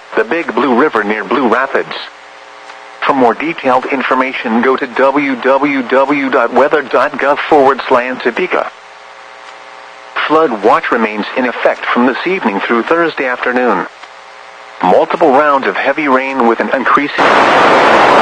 the Big Blue River near Blue Rapids. For more detailed information, go to www.weather.gov/Topeka. Flood watch remains in effect from this evening through Thursday afternoon. Multiple rounds of heavy rain with an increasing